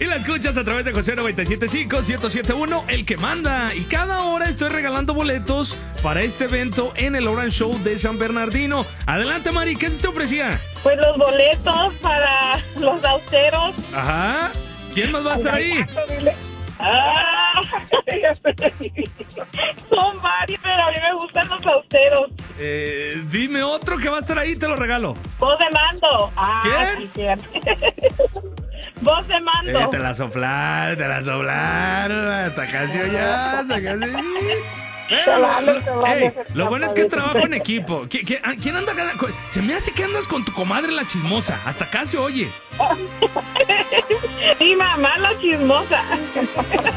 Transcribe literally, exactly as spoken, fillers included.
Y la escuchas a través de José noventa y siete punto cinco, ciento siete punto uno, el que manda. Y cada hora estoy regalando boletos para este evento en el Orange Show de San Bernardino. Adelante, Mari, ¿qué se te ofrecía? Pues los boletos para los austeros. Ajá. ¿Quién más va a estar ahí? Ah, son varios, pero a mí me gustan los austeros. Eh, dime otro que va a estar ahí, te lo regalo. Voz de mando. Ah, ¿Quién? sí, cierto. Voz de mando. Eh, te la soplaron, te la soplaron. Hasta casi ya, hasta casi. Eh, Te lo, vale, lo- te vale, ey, se lo bueno es trata que de- trabajo en equipo. ¿Qui- qui- a- ¿Quién anda? Se me hace que andas con tu comadre la chismosa. Hasta acá se oye. Sí, mamá, la chismosa.